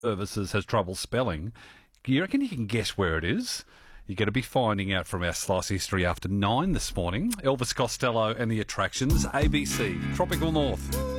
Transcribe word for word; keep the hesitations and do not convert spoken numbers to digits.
Services has trouble spelling. You reckon you can guess where it is? You're going to be finding out from our Slice History after nine this morning. Elvis Costello and the Attractions, A B C, Tropical North.